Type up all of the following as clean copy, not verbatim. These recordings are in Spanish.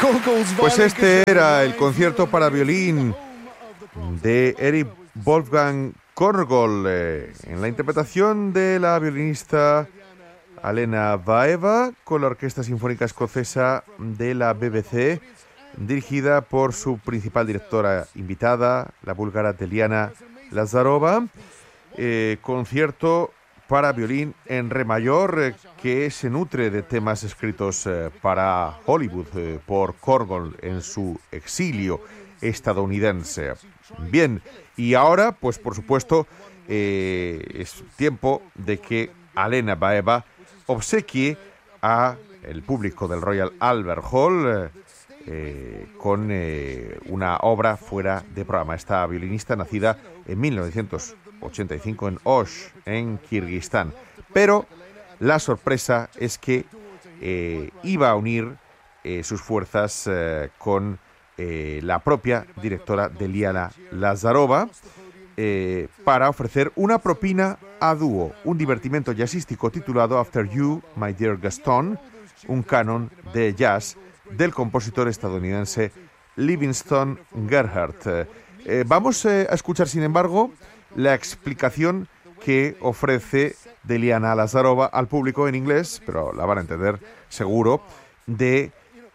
Pues este era el concierto para violín de Erich Wolfgang Korngold, en la interpretación de la violinista Alena Baeva, con la Orquesta Sinfónica Escocesa de la BBC, dirigida por su principal directora invitada, la búlgara Deliana Lazarova. Concierto para violín en re mayor, que se nutre de temas escritos para Hollywood por Korngold en su exilio estadounidense. Bien, y ahora, pues por supuesto, es tiempo de que Alena Baeva obsequie a el público del Royal Albert Hall con una obra fuera de programa. Esta violinista, nacida en 1985 en Osh, en Kirguistán. Pero la sorpresa es que iba a unir sus fuerzas con la propia directora Deliana Lazarova para ofrecer una propina a dúo, un divertimento jazzístico titulado After You, My Dear Gaston, un canon de jazz del compositor estadounidense Livingston Gerhardt. Vamos a escuchar, sin embargo, la explicación que ofrece Deliana Lazarova al público en inglés, pero la van a entender seguro, de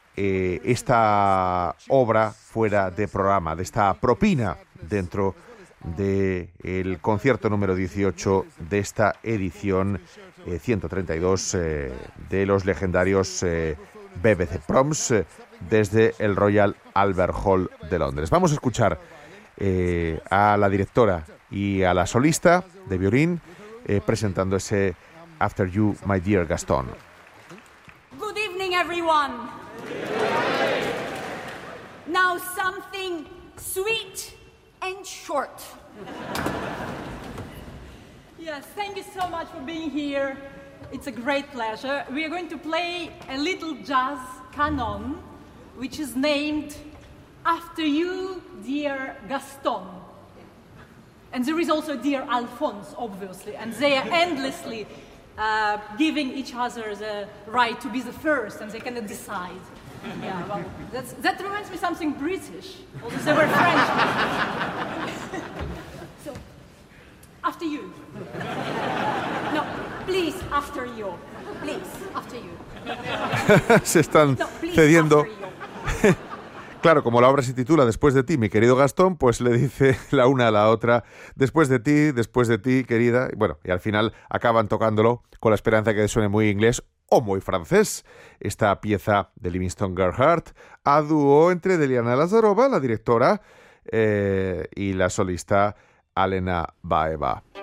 esta obra fuera de programa, de esta propina dentro del concierto número 18 de esta edición 132 de los legendarios BBC Proms desde el Royal Albert Hall de Londres. Vamos a escuchar a la directora y a la solista de violín presentando ese After You, My Dear Gaston. Good evening, everyone. Now something sweet and short. Yes, thank you so much for being here. It's a great pleasure. We are going to play a little jazz canon, which is named After You, Dear Gaston. And there is also Dear Alphonse, obviously, and they are endlessly giving each other the right to be the first, and they cannot decide. Yeah, well, that reminds me something British, although they were French. So, after you. No, please, after you. Please, after you. Se están cediendo. Claro, como la obra se titula Después de ti, mi querido Gastón, pues le dice la una a la otra, después de ti, querida. Bueno, y al final acaban tocándolo con la esperanza de que suene muy inglés o muy francés. Esta pieza de Livingston Gerhardt a dúo entre Deliana Lazarova, la directora, y la solista Alena Baeva.